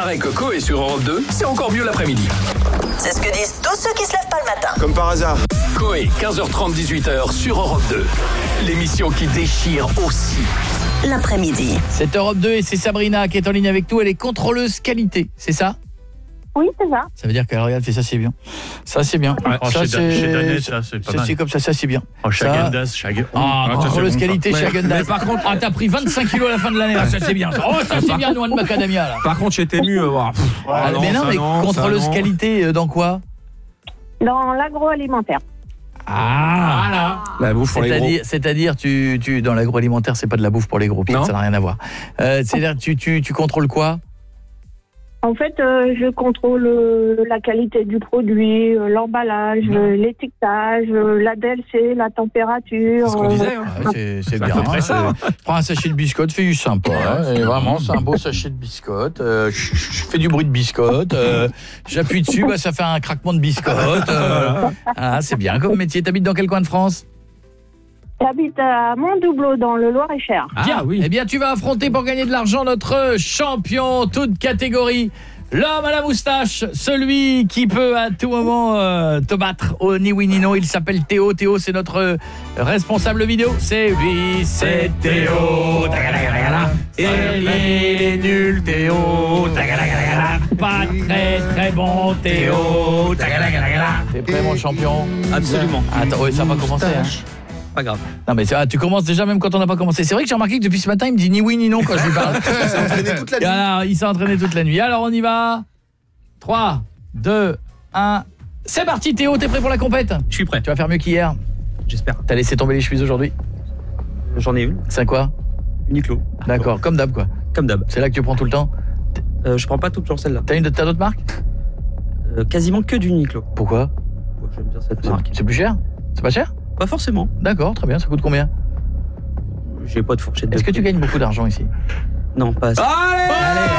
paraît que Coé sur Europe 2, c'est encore mieux l'après-midi. C'est ce que disent tous ceux qui se lèvent pas le matin. Comme par hasard. Coé, 15h30, 18h sur Europe 2. L'émission qui déchire aussi. L'après-midi. C'est Europe 2 et c'est Sabrina qui est en ligne avec nous. Elle est contrôleuse qualité, c'est ça? Oui, c'est ça. Ça veut dire qu'elle regarde, fait ça, c'est bien. Ça, c'est bien. Ouais, ça, chez Danette, ça, c'est pas mal. C'est comme ça, ça, c'est bien. Chez Ça- Agendas, contrôleuse qualité chez Agendas. Mais par contre, t'as pris 25 kilos à la fin de l'année. Ça, c'est bien. Ça, ça c'est bien, noix de macadamia, là. par contre, chez Temu, Mais non, mais contrôleuse qualité dans quoi? Dans l'agroalimentaire. Ah, la bouffe pour les gros. c'est-à-dire tu dans l'agroalimentaire, c'est pas de la bouffe pour les gros, Pierre, Non. ça n'a rien à voir. C'est-à-dire tu contrôles quoi? En fait, je contrôle la qualité du produit, l'emballage, l'étiquetage, la DLC, la température. C'est ce qu'on disait. Hein. Ah, c'est bien. à peu près ça. Prends un sachet de biscottes, fais du sympa. Et vraiment, c'est un beau sachet de biscottes. Je fais du bruit de biscottes. J'appuie dessus, ça fait un craquement de biscottes. C'est bien comme métier. T'habites dans quel coin de France? J'habite à Montdoubleau, dans le Loir-et-Cher. Bien, oui. Eh bien, tu vas affronter pour gagner de l'argent notre champion, toute catégorie. L'homme à la moustache, celui qui peut à tout moment te battre au ni oui ni non. Il s'appelle Théo. Théo, c'est notre responsable vidéo. C'est lui, c'est Théo. Et il est nul, Théo. Pas très très bon, Théo. T'es prêt, mon champion? Absolument. Attends, ouais, ça va commencer. Hein. Pas grave. Non mais tu commences déjà même quand on n'a pas commencé. C'est vrai que j'ai remarqué que depuis ce matin, il me dit ni oui ni non quand je lui parle. Il s'est entraîné toute la nuit. Alors, il s'est entraîné toute la nuit. Alors, on y va. 3, 2, 1. C'est parti, Théo, t'es prêt pour la compète? Je suis prêt. Tu vas faire mieux qu'hier. J'espère. T'as laissé tomber les chemises aujourd'hui? J'en ai une. C'est quoi? Uniqlo. D'accord, comme d'hab quoi. Comme d'hab. C'est là que tu prends tout le temps. Je prends pas tout le temps celle-là. T'as d'autres marques? Quasiment que du Uniqlo. Pourquoi? Ouais, j'aime bien cette marque. C'est plus cher? C'est pas cher? Pas forcément. D'accord, très bien. Ça coûte combien? J'ai pas de fourchette. Est-ce que tu gagnes beaucoup d'argent ici? Non, pas assez. Allez